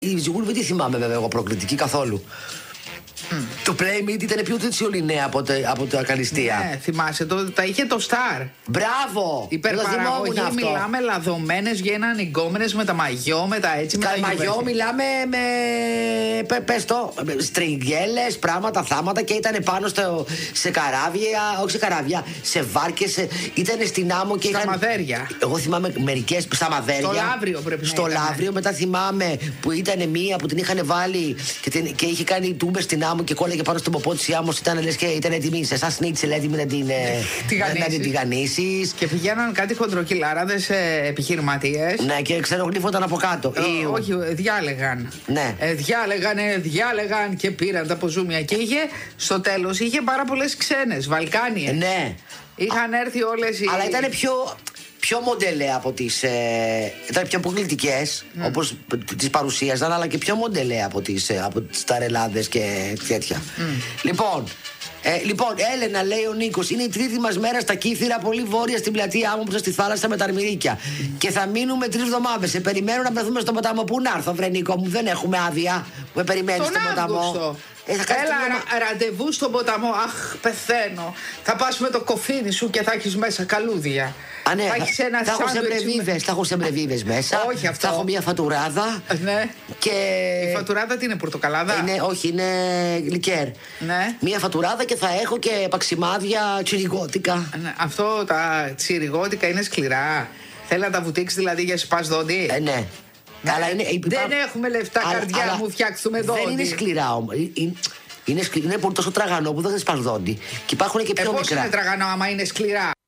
Η Ζιγούλη δεν τη θυμάμαι βέβαια εγώ προκλητική καθόλου. Το Playmate ήταν πιο τσιολινέ από τα Καλυστία. Ναι, θυμάσαι, τα είχε το Star. Μπράβο! Υπερπαραγωγή, μιλάμε λαδωμένες, γίνανε γκόμενες με τα μαγιό, με τα έτσι. Τα μαγιό μιλάμε με. Πες το, στριγγέλες, πράγματα, θάματα και ήταν πάνω σε καράβια, όχι σε καράβια, σε βάρκες, ήταν στην άμμο και στα μαδέρια. Εγώ θυμάμαι μερικές στα μαδέρια. Στο Λαύριο πρέπει να στο ήταν. Λαύριο, μετά θυμάμαι που ήταν μία που την είχαν βάλει και είχε κάνει τούμπες στην άμμο και κόλλαγε πάνω στον ποπό της η άμμος, ήταν λες και ήταν έτοιμη, σε εσάς σνίτσελ έτοιμη να την τηγανίσεις. Και πηγαίναν κάτι χοντροκυλάραδες επιχειρηματίες. Ναι, και ξερογλύφονταν από κάτω. Όχι, διάλεγαν. Ναι. Διάλεγαν και πήραν τα ποζούμια. Και στο τέλος είχε πάρα πολλές ξένες, Βαλκάνιες. Ναι. Είχαν έρθει όλες οι. Αλλά ήταν πιο μοντελέ από τις. Ήταν πιο αποκλειτικές, όπως τις παρουσίαζαν, αλλά και πιο μοντελέ από τις ταρελάδες και τέτοια. Λοιπόν, Έλενα, λέει ο Νίκος, είναι η τρίτη μας μέρα στα Κύθυρα, πολύ βόρεια στην πλατεία Άμμου, στη θάλασσα με τα Αρμυρίκια. Και θα μείνουμε 3 εβδομάδες. Σε περιμένω να βρεθούμε στον ποταμό. Πού να έρθω, βρε Νίκο μου, δεν έχουμε άδεια. Με περιμένεις στον ποταμό. Έλα, ραντεβού στον ποταμό. Αχ, πεθαίνω. Θα πας με το κοφίνι σου και θα έχεις μέσα καλούδια. Α, ναι, θα έχω σεμπρεβίβες μέσα. Όχι αυτό. Θα έχω μια φατουράδα. Ναι. Και... Η φατουράδα τι είναι, πορτοκαλάδα? Όχι, είναι λικέρ. Ναι. Μια φατουράδα και θα έχω και παξιμάδια τσιριγότικα. Ναι. Αυτό τα τσιριγότικα είναι σκληρά. Θέλει να τα βουτήξει δηλαδή για σπάς δόντι? Ναι. Αλλά δεν έχουμε λεφτά, καρδιά μου, φτιάξουμε δόντι. Δεν είναι σκληρά όμως. Είναι πολύ τόσο τραγανό που δεν θα σπάς δόντι. Και υπάρχουν και πιο μικρά. Πώς είναι τραγανό άμα είναι σκληρά?